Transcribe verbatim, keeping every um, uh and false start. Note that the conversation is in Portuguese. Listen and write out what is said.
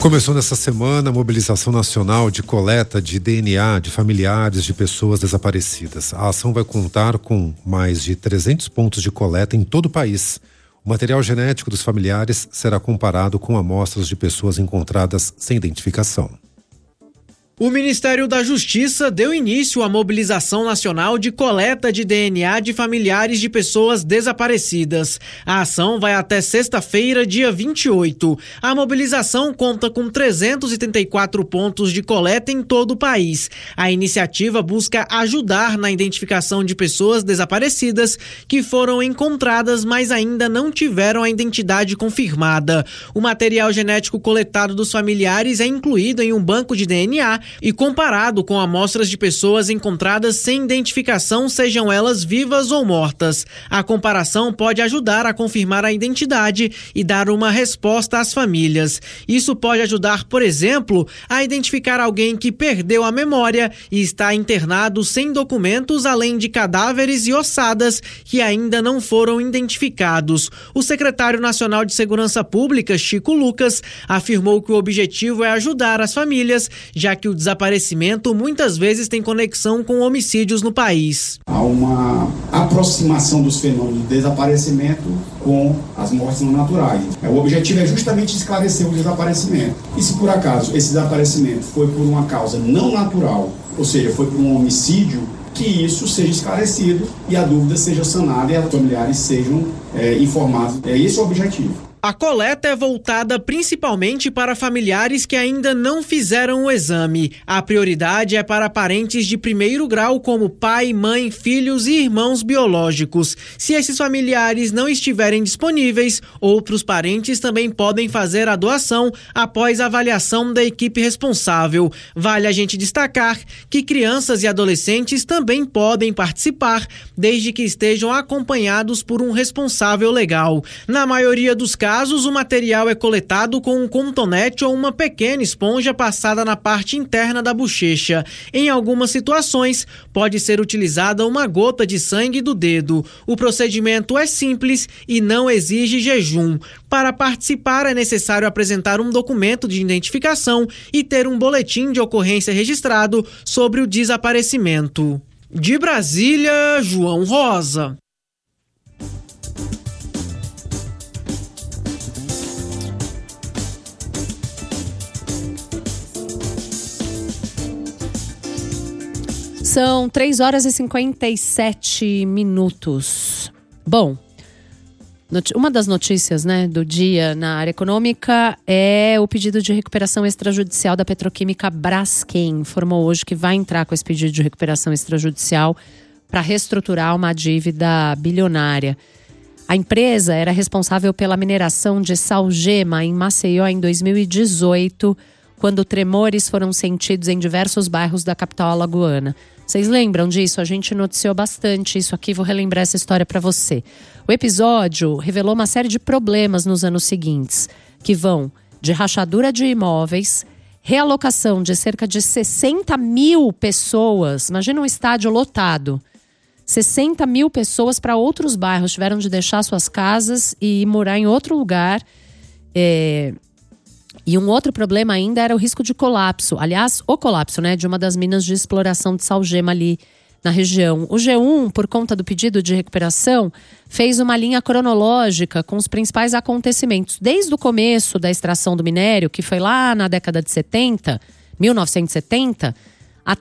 Começou nessa semana a mobilização nacional de coleta de D N A de familiares de pessoas desaparecidas. A ação vai contar com mais de trezentos pontos de coleta em todo o país. O material genético dos familiares será comparado com amostras de pessoas encontradas sem identificação. O Ministério da Justiça deu início à mobilização nacional de coleta de D N A de familiares de pessoas desaparecidas. A ação vai até sexta-feira, dia vinte e oito. A mobilização conta com trezentos e trinta e quatro pontos de coleta em todo o país. A iniciativa busca ajudar na identificação de pessoas desaparecidas que foram encontradas, mas ainda não tiveram a identidade confirmada. O material genético coletado dos familiares é incluído em um banco de D N A e comparado com amostras de pessoas encontradas sem identificação, sejam elas vivas ou mortas. A comparação pode ajudar a confirmar a identidade e dar uma resposta às famílias. Isso pode ajudar, por exemplo, a identificar alguém que perdeu a memória e está internado sem documentos, além de cadáveres e ossadas que ainda não foram identificados. O secretário nacional de Segurança Pública, Chico Lucas, afirmou que o objetivo é ajudar as famílias, já que o desaparecimento muitas vezes tem conexão com homicídios no país. Há uma aproximação dos fenômenos de desaparecimento com as mortes não naturais. O objetivo é justamente esclarecer o desaparecimento. E se por acaso esse desaparecimento foi por uma causa não natural, ou seja, foi por um homicídio, que isso seja esclarecido e a dúvida seja sanada e os familiares sejam é, informados. É esse o objetivo. A coleta é voltada principalmente para familiares que ainda não fizeram o exame. A prioridade é para parentes de primeiro grau, como pai, mãe, filhos e irmãos biológicos. Se esses familiares não estiverem disponíveis, outros parentes também podem fazer a doação após a avaliação da equipe responsável. Vale a gente destacar que crianças e adolescentes também podem participar, desde que estejam acompanhados por um responsável legal. Na maioria dos casos, casos, o material é coletado com um cotonete ou uma pequena esponja passada na parte interna da bochecha. Em algumas situações, pode ser utilizada uma gota de sangue do dedo. O procedimento é simples e não exige jejum. Para participar, é necessário apresentar um documento de identificação e ter um boletim de ocorrência registrado sobre o desaparecimento. De Brasília, João Rosa. São três horas e cinquenta e sete minutos. Bom, uma das notícias, né, do dia na área econômica é o pedido de recuperação extrajudicial da petroquímica Braskem. Informou hoje que vai entrar com esse pedido de recuperação extrajudicial para reestruturar uma dívida bilionária. A empresa era responsável pela mineração de salgema em Maceió em dois mil e dezoito, quando tremores foram sentidos em diversos bairros da capital alagoana. Vocês lembram disso? A gente noticiou bastante isso aqui, vou relembrar essa história para você. O episódio revelou uma série de problemas nos anos seguintes, que vão de rachadura de imóveis, realocação de cerca de sessenta mil pessoas, imagina um estádio lotado, sessenta mil pessoas para outros bairros, tiveram de deixar suas casas e morar em outro lugar. É... E um outro problema ainda era o risco de colapso. Aliás, o colapso, né, de uma das minas de exploração de salgema ali na região. O G um, por conta do pedido de recuperação, fez uma linha cronológica com os principais acontecimentos. Desde o começo da extração do minério, que foi lá na década de setenta, mil novecentos e setenta,